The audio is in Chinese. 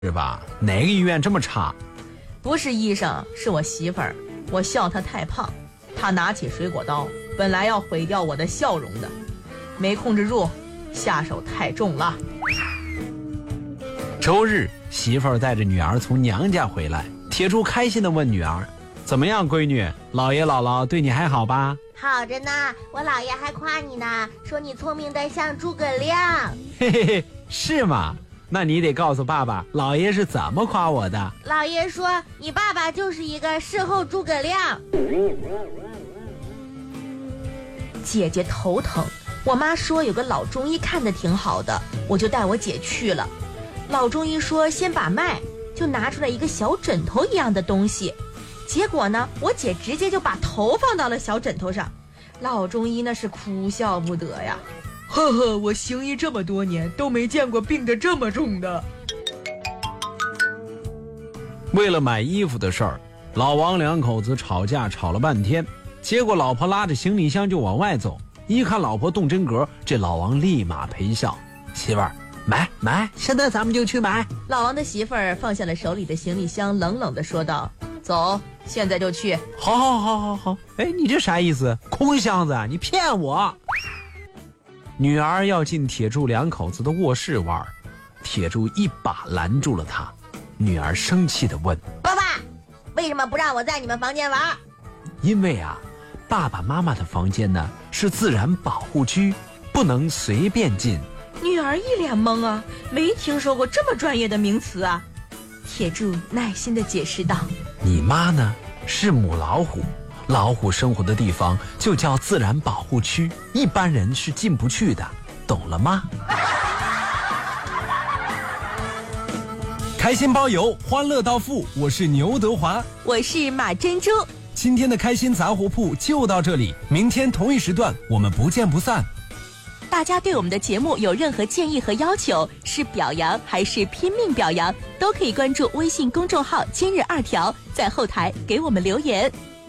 是吧？哪个医院这么差？ 不是医生，是我媳妇儿。我笑她太胖，她拿起水果刀，本来要毁掉我的笑容的，没控制住，下手太重了。 周日，媳妇儿带着女儿从娘家回来，铁柱开心地问女儿：“怎么样，闺女？姥爷姥姥对你还好吧？”“ 好着呢，我姥爷还夸你呢，说你聪明得像诸葛亮。”“ 嘿嘿嘿，是吗？那你得告诉爸爸，姥爷是怎么夸我的。”“ 姥爷说你爸爸就是一个事后诸葛亮。” 姐姐头疼，我妈说有个老中医看得挺好的，我就带我姐去了。老中医说先把脉，就拿出来一个小枕头一样的东西。结果呢，我姐直接就把头放到了小枕头上。老中医那是哭笑不得呀，呵呵，我行医这么多年都没见过病得这么重的。 为了买衣服的事儿，老王两口子吵架吵了半天，结果老婆拉着行李箱就往外走。一看老婆动真格，这老王立马陪笑：“媳妇儿，买，现在咱们就去买。” 老王的媳妇儿放下了手里的行李箱，冷冷地说道：“走，现在就去。”“ 好。哎，你这啥意思？空箱子啊，你骗我！”女儿要进铁柱两口子的卧室玩，铁柱一把拦住了她。女儿生气地问：“ 爸爸，为什么不让我在你们房间玩？”“ 因为啊，爸爸妈妈的房间呢是自然保护区，不能随便进。” 女儿一脸懵啊，没听说过这么专业的名词啊。铁柱耐心地解释道：“ 你妈呢是母老虎，老虎生活的地方就叫自然保护区，一般人是进不去的，懂了吗？” 开心包邮，欢乐到付。我是牛德华， 我是马珍珠。 今天的开心杂货铺就到这里，明天同一时段我们不见不散。 大家对我们的节目有任何建议和要求，是表扬还是拼命表扬，都可以关注微信公众号今日2条，在后台给我们留言。